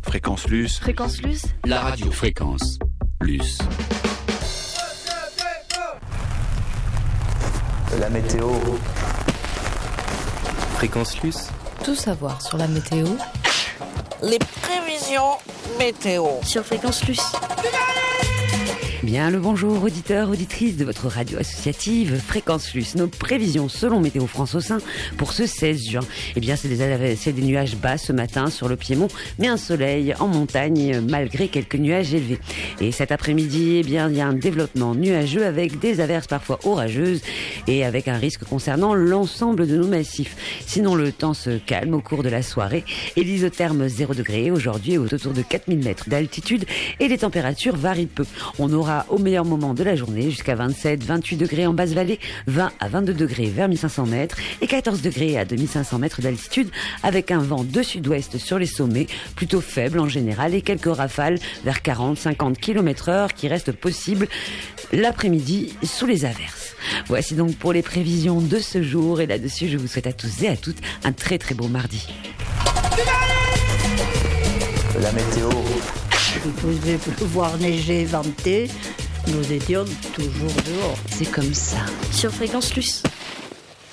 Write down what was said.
Fréquence Luce. Fréquence Luce. La radio Fréquence Luce. La météo. Fréquence Luce. Tout savoir sur la météo. Les prévisions météo. Sur Fréquence Luce. Bien le bonjour auditeurs, auditrices de votre radio associative Fréquence Luce. Nos prévisions selon Météo France au sein pour ce 16 juin. Eh bien c'est des nuages bas ce matin sur le Piémont, mais un soleil en montagne malgré quelques nuages élevés. Et cet après-midi, eh bien il y a un développement nuageux avec des averses parfois orageuses et avec un risque concernant l'ensemble de nos massifs. Sinon le temps se calme au cours de la soirée et l'isotherme 0 degré aujourd'hui est autour de 4000 mètres d'altitude et les températures varient peu. On aura au meilleur moment de la journée jusqu'à 27-28 degrés en basse vallée, 20 à 22 degrés vers 1500 mètres et 14 degrés à 2500 mètres d'altitude avec un vent de sud-ouest sur les sommets, plutôt faible en général et quelques rafales vers 40-50 km/h qui restent possibles l'après-midi sous les averses. Voici donc pour les prévisions de ce jour et là-dessus je vous souhaite à tous et à toutes un très très beau mardi. La météo. Il pouvait pleuvoir, neiger, venter. Nous étions toujours dehors. C'est comme ça. Sur Fréquence Luce.